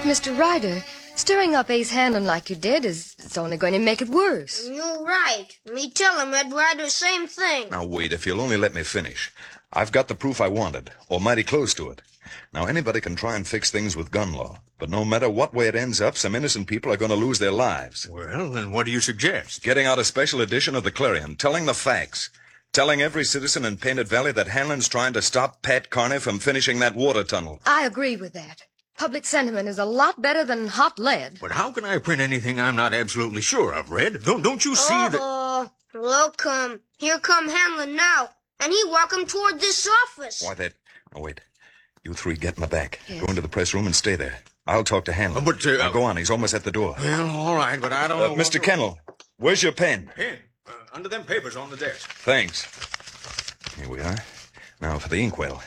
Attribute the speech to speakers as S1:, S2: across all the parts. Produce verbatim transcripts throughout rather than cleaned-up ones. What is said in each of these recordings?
S1: Mister Ryder, stirring up Ace Hanlon like you did is it's only going to make it worse.
S2: You're right. Me tell him, Red Ryder, same thing.
S3: Now, wait, if you'll only let me finish. I've got the proof I wanted, or mighty close to it. Now, anybody can try and fix things with gun law, but no matter what way it ends up, some innocent people are going to lose their lives.
S4: Well, then what do you suggest?
S3: Getting out a special edition of the Clarion, telling the facts. Telling every citizen in Painted Valley that Hanlon's trying to stop Pat Carney from finishing that water tunnel.
S1: I agree with that. Public sentiment is a lot better than hot lead.
S4: But how can I print anything I'm not absolutely sure of, Red? Don't, don't you see
S2: oh,
S4: that...
S2: Oh, look, um, here come Hanlon now, and he walking toward this office.
S3: Why, that... Oh, wait. You three get in the back.
S1: Yes.
S3: Go into the press room and stay there. I'll talk to Hanlon.
S4: Uh, but, uh,
S3: now, go on. He's almost at the door.
S4: Well, all right, but I don't
S3: Uh,
S4: know...
S3: Mister
S4: what-
S3: Kennel, where's your pen?
S4: Pen? Uh, under them papers on the desk.
S3: Thanks. Here we are. Now for the inkwell.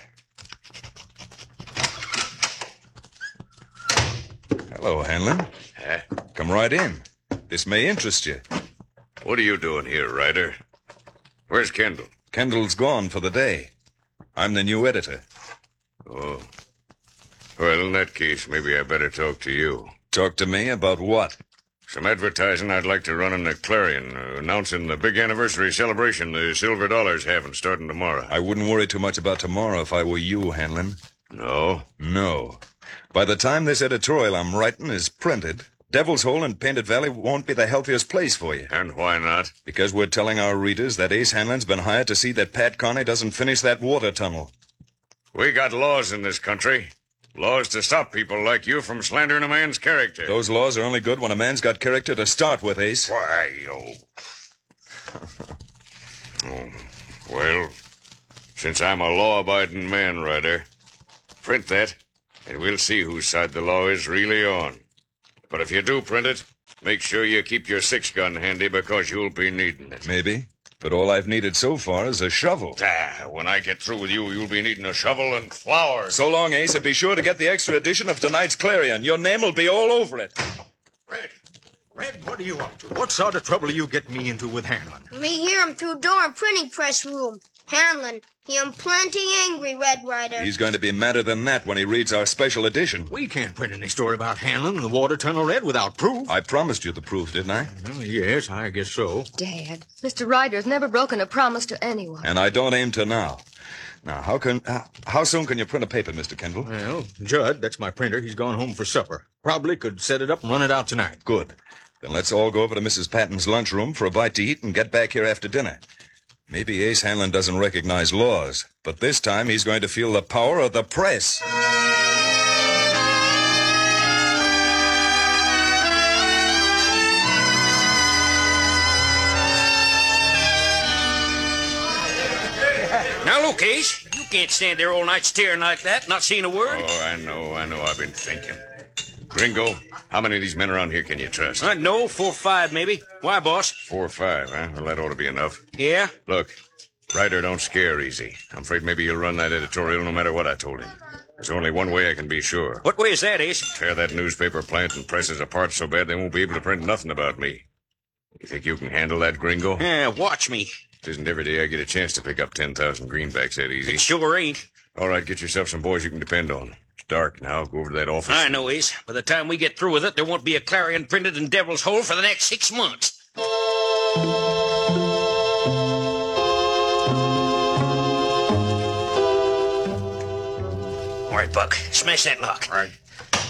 S3: Hello, Hanlon.
S5: Huh?
S3: Come right in. This may interest you.
S5: What are you doing here, Ryder? Where's Kendall?
S3: Kendall's gone for the day. I'm the new editor.
S5: Oh. Well, in that case, maybe I better talk to you.
S3: Talk to me about what?
S5: Some advertising I'd like to run in the Clarion, uh, announcing the big anniversary celebration the Silver Dollar's having starting tomorrow.
S3: I wouldn't worry too much about tomorrow if I were you, Hanlon.
S5: No?
S3: No. By the time this editorial I'm writing is printed, Devil's Hole and Painted Valley won't be the healthiest place for you.
S5: And why not?
S3: Because we're telling our readers that Ace Hanlon's been hired to see that Pat Carney doesn't finish that water tunnel.
S5: We got laws in this country. Laws to stop people like you from slandering a man's character.
S3: Those laws are only good when a man's got character to start with, Ace.
S5: Why, oh. oh. Well, since I'm a law-abiding man, Ryder, print that, and we'll see whose side the law is really on. But if you do print it, make sure you keep your six-gun handy because you'll be needing it.
S3: Maybe. But all I've needed so far is a shovel.
S5: Ah, when I get through with you, you'll be needing a shovel and flowers.
S3: So long, Ace, and be sure to get the extra edition of tonight's Clarion. Your name will be all over it.
S4: Red, Red, what are you up to? What sort of trouble are you getting me into with Hanlon?
S2: Me hear him through door in printing press room. Hanlon, he am plenty angry, Red Ryder.
S3: He's going to be madder than that when he reads our special edition.
S4: We can't print any story about Hanlon and the water tunnel, Red, without proof.
S3: I promised you the proof, didn't I?
S4: Well, yes, I guess so.
S1: Dad, Mister Ryder's never broken a promise to anyone.
S3: And I don't aim to now. Now, how can... Uh, how soon can you print a paper, Mister Kendall?
S4: Well, Judd, that's my printer. He's gone home for supper. Probably could set it up and run it out tonight.
S3: Good. Then let's all go over to Missus Patton's lunchroom for a bite to eat and get back here after dinner. Maybe Ace Hanlon doesn't recognize laws, but this time he's going to feel the power of the press.
S6: Now, look, Ace, you can't stand there all night staring like that, not saying a word.
S5: Oh, I know, I know. I've been thinking. Gringo, how many of these men around here can you trust?
S6: I know, four or five, maybe. Why, boss?
S5: Four or five, huh? Well, that ought to be enough.
S6: Yeah?
S5: Look, Ryder don't scare easy. I'm afraid maybe he'll run that editorial no matter what I told him. There's only one way I can be sure.
S6: What way is that, Ace?
S5: Tear that newspaper plant and presses apart so bad they won't be able to print nothing about me. You think you can handle that, Gringo?
S6: Yeah, watch me.
S5: It isn't every day I get a chance to pick up ten thousand greenbacks that easy.
S6: It sure ain't.
S5: All right, get yourself some boys you can depend on. It's dark now. Go over to that office.
S6: I know, Ace. By the time we get through with it, there won't be a Clarion printed in Devil's Hole for the next six months. All right, Buck. Smash that lock.
S4: All right.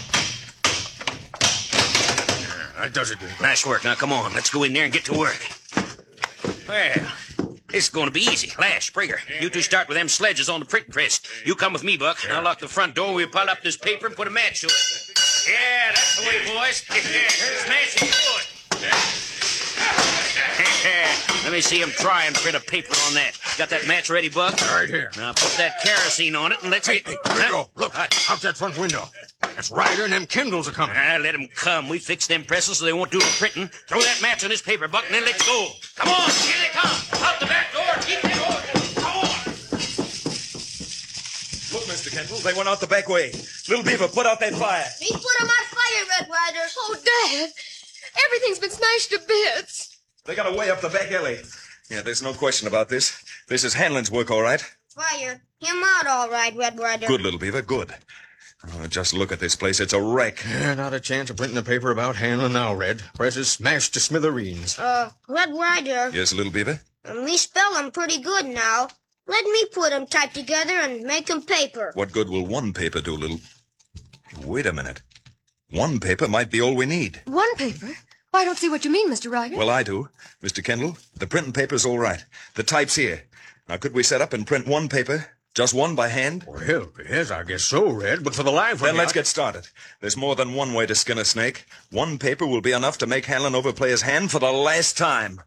S4: That does it.
S6: Nice work. Now, come on. Let's go in there and get to work. Well, this is going to be easy. Lash, Springer, you two start with them sledges on the print press. You come with me, Buck. I'll lock the front door. We'll pile up this paper and put a match to it. Yeah, that's the way, boys. Smash it good. Let me see him try and print a paper on that. Got that match ready, Buck?
S4: Right here.
S6: Now put that kerosene on it and let's
S4: Hey,
S6: get...
S4: hey, Gringo, look, out that front window. That's Ryder and them Kindles are coming.
S6: Ah, let them come. We fixed them presses so they won't do the printing. Throw that match on this paper, Buck, and then let's go. Come on, here they come. Out the back door. Keep them going. Come on.
S3: Look, Mister Kendall, they went out the back way. Little Beaver, put out that fire.
S2: Me put him on fire, Red Ryder.
S1: Oh, Dad, everything's been smashed to bits.
S3: They got away up the back alley. Yeah, there's no question about this. This is Hanlon's work, all right.
S2: Fire him out all right, Red Ryder.
S3: Good, Little Beaver, good. Oh, just look at this place. It's a wreck.
S4: Yeah, not a chance of printing the paper about Hanlon now, Red. Press is smashed to smithereens.
S2: Uh, Red Ryder,
S3: Yes, little beaver?
S2: me spell 'em pretty good now. Let me put 'em typed together and make 'em paper.
S3: What good will one paper do, little... Wait a minute. One paper might be all we need.
S1: One paper? Well, I don't see what you mean, Mister Ryder.
S3: Well, I do. Mister Kendall, the printing paper's all right. The type's here. Now, could we set up and print one paper? Just one by hand?
S4: Well, yes, I guess so, Red, but for the life of
S3: Then
S4: me,
S3: let's
S4: I-
S3: get started. There's more than one way to skin a snake. One paper will be enough to make Hanlon overplay his hand for the last time.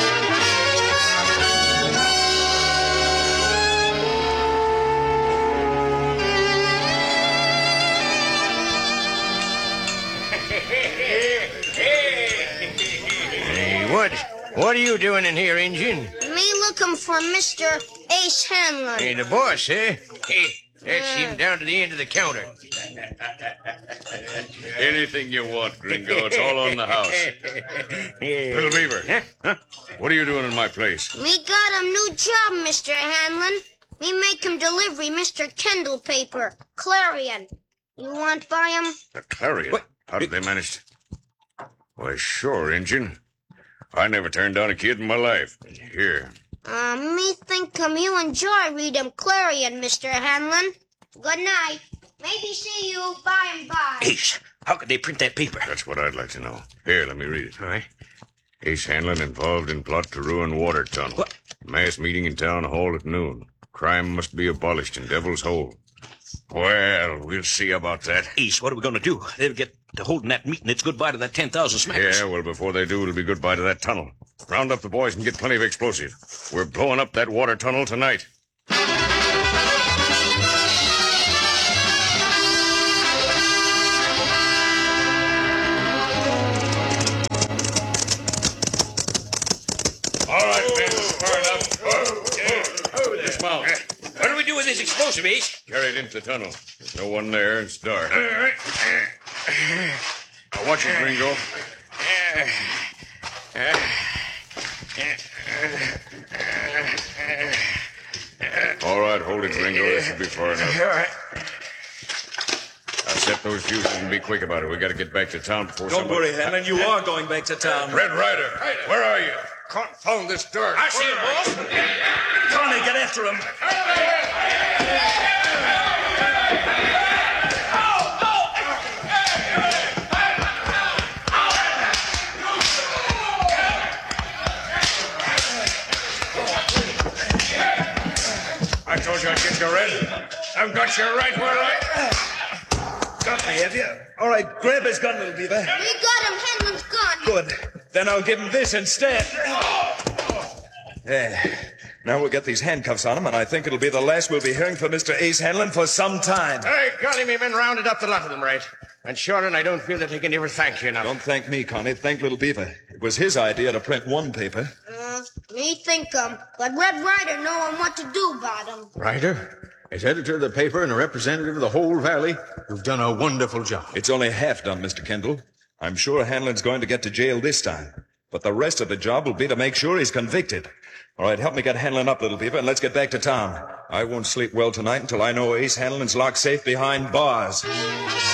S7: Hey, what? What are you doing in here, Injun?
S2: Me looking for Mister Ace Hanlon.
S7: Hey, the boss, eh? Hey, that's him down to the end of the counter.
S5: Anything you want, Gringo. It's all on the house. Little Beaver,
S7: Huh?
S5: what are you doing in my place?
S2: Me got a new job, Mister Hanlon. Me make him delivery Mister Kendall paper, Clarion. You want buy him?
S5: A Clarion? How did they manage to... Why, sure, Injun. I never turned down a kid in my life. Here.
S2: Uh, me think um, you enjoy read him Clarion, Mister Hanlon. Good night. Maybe see you by and by.
S6: Ace, how could they print that paper?
S5: That's what I'd like to know. Here, let me read it.
S7: All right.
S5: Ace Hanlon involved in plot to ruin water tunnel.
S6: What?
S5: Mass meeting in town hall at noon. Crime must be abolished in Devil's Hole. Well, we'll see about that.
S6: Ace, what are we going to do? They'll get to holding that meeting. It's goodbye to that ten thousand smackers.
S5: Yeah, well, before they do, it'll be goodbye to that tunnel. Round up the boys and get plenty of explosive. We're blowing up that water tunnel tonight. All right, men, far enough. Oh, yeah. Dismount.
S6: What do we do with this explosive, Ace?
S5: Carry it into the tunnel. There's no one there. It's dark. Now watch it, Gringo. All right, hold it, Gringo. This should be far enough.
S7: All right.
S5: Now set those fuses and be quick about it. We got to get back to town before
S8: Don't
S5: somebody...
S8: worry, Hanlon. You are going back to town.
S5: Red Ryder, where are you? Confound this dark.
S6: I see it, boss.
S8: Connie, get after him.
S5: I told you I'd get you, Red. I've got you right where I...
S8: Got me, have you? All right, grab his gun, little beaver.
S2: We got him Hanlon's gun.
S8: Good. Then I'll give him this instead.
S3: There. Now we'll get these handcuffs on him, and I think it'll be the last we'll be hearing from Mister Ace Hanlon for some time.
S7: I got him. He been rounded up the lot of them, right? And sure, and I don't feel that he can ever thank you enough.
S3: Don't thank me, Connie. Thank little beaver. It was his idea to print one paper.
S2: Uh, me think um, but Red Ryder know him what to do about him.
S4: Ryder, as editor of the paper and a representative of the whole valley, you've done a wonderful job.
S3: It's only half done, Mister Kendall. I'm sure Hanlon's going to get to jail this time. But the rest of the job will be to make sure he's convicted. All right, help me get Hanlon up, little beaver, and let's get back to town. I won't sleep well tonight until I know Ace Hanlon's locked safe behind bars.